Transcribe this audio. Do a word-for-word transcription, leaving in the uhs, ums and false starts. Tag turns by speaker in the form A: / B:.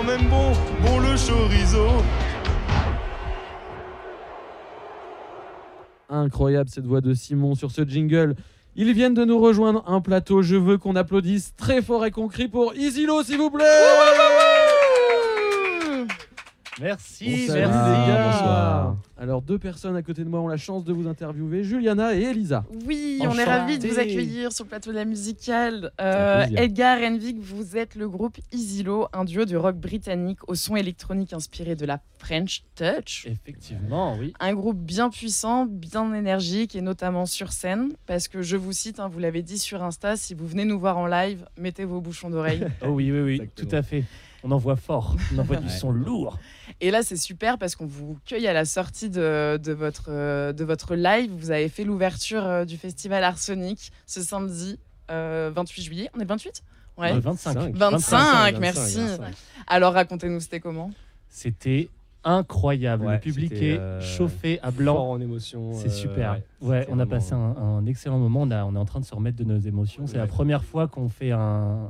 A: même bon, bon le chorizo.
B: Incroyable cette voix de Simon sur ce jingle. Ils viennent de nous rejoindre un plateau. Je veux qu'on applaudisse très fort et qu'on crie pour Isilo, s'il vous plaît.
C: Merci,
B: Salut,
C: merci.
B: les gars.
D: Bonsoir.
B: Alors deux personnes à côté de moi ont la chance de vous interviewer, Juliana et Elisa.
E: Oui, on
C: Enchanté.
E: est ravis de vous accueillir sur le plateau de la musicale. Euh,
B: plaisir.
E: Edgar Envig, vous êtes le groupe Isilo, un duo de rock britannique au son électronique inspiré de la French Touch.
C: Effectivement, oui.
E: Un groupe bien puissant, bien énergique et notamment sur scène. Parce que je vous cite, hein, vous l'avez dit sur Insta, si vous venez nous voir en live, mettez vos bouchons d'oreille.
C: Oh oui, oui, oui,
D: Exactement.
C: tout à fait. On envoie fort, on envoie du
D: Ouais.
C: son lourd.
E: Et là, c'est super parce qu'on vous cueille à la sortie de, de, votre, euh, de votre live. Vous avez fait l'ouverture euh, du festival Arsenic ce samedi euh, vingt-huit juillet. On est le vingt-huit Ouais.
C: Euh, vingt-cinq.
E: vingt-cinq, merci. Alors, racontez-nous, c'était comment?
C: C'était incroyable.
D: Ouais,
C: le public
D: c'était,
C: est
D: euh,
C: chauffé à
D: Fort
C: blanc.
D: en émotion.
C: C'est
D: euh,
C: super.
D: ouais,
C: Ouais,
D: c'était
C: on a
D: vraiment-
C: passé un, un excellent moment. On, a- on est en train de se remettre de nos émotions. C'est
D: Ouais.
C: la première fois qu'on fait un,